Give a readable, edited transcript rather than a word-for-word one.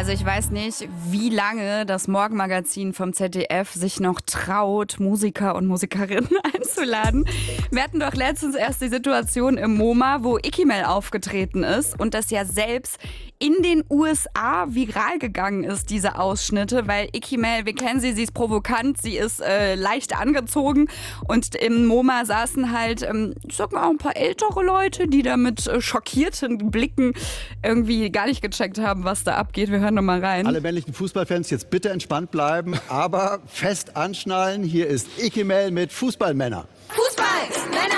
Also ich weiß nicht, wie lange das Morgenmagazin vom ZDF sich noch traut, Musiker und Musikerinnen einzuladen. Wir hatten doch letztens erst die Situation im MoMA, wo Ikimel aufgetreten ist und das ja selbst in den USA viral gegangen ist, diese Ausschnitte, weil Ikimel, wir kennen sie, sie ist provokant, sie ist leicht angezogen und im MoMA saßen halt, ich sag mal, auch ein paar ältere Leute, die da mit schockierten Blicken irgendwie gar nicht gecheckt haben, was da abgeht. Wir hören noch mal rein. Alle männlichen Fußballfans jetzt bitte entspannt bleiben, aber fest anschnallen. Hier ist Ikimel mit Fußballmänner. Fußball! Männer!